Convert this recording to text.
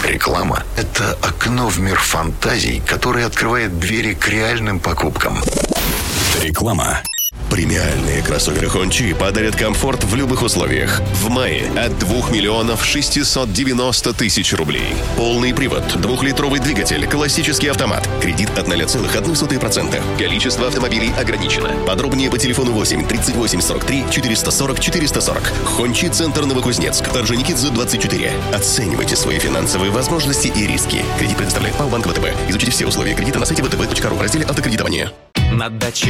Реклама – это окно в мир фантазий, которое открывает двери к реальным покупкам. Реклама. Премиальные кроссоверы Хончи подарят комфорт в любых условиях. В мае от 2 миллионов 690 тысяч рублей. Полный привод, 2-литровый двигатель, классический автомат. Кредит от 0,01%. Количество автомобилей ограничено. Подробнее по телефону 8 38 43 440 440. Хончи, центр Новокузнецк. Орджоникидзе, 24. Оценивайте свои финансовые возможности и риски. Кредит предоставляет ПАО Банк ВТБ. Изучите все условия кредита на сайте vtb.ru в разделе «Автокредитование». На даче